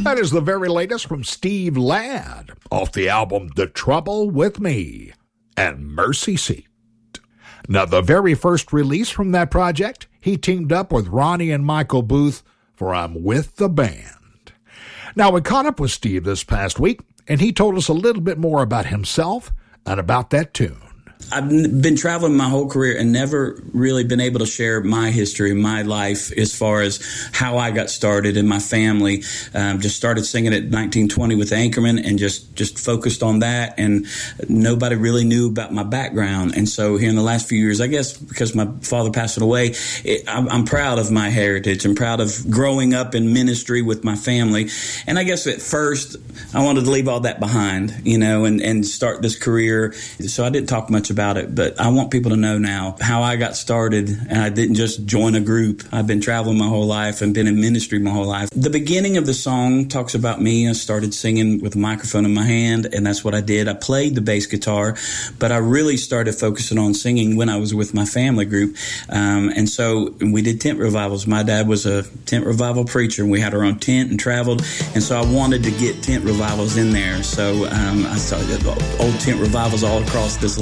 That is the very latest from Steve Ladd off the album The Trouble with Me and Mercy Seat. Now, the very first release from that project, he teamed up with Ronnie and Michael Booth for I'm With the Band. Now, we caught up with Steve this past week, and he told us a little bit more about himself and about that tune. I've been traveling my whole career and never really been able to share my history, my life, as far as how I got started in my family. Just started singing at 1920 with Anchorman and just focused on that. And nobody really knew about my background. And so here in the last few years, I guess because my father passed away, I'm proud of my heritage. I'm proud of growing up in ministry with my family. And I guess at first I wanted to leave all that behind, and start this career. So I didn't talk much about it, but I want people to know now how I got started, and I didn't just join a group. I've been traveling my whole life and been in ministry my whole life. The beginning of the song talks about me. I started singing with a microphone in my hand, and that's what I did. I played the bass guitar, but I really started focusing on singing when I was with my family group. And so we did tent revivals. My dad was a tent revival preacher, and we had our own tent and traveled, and so I wanted to get tent revivals in there. So I started old tent revivals all across this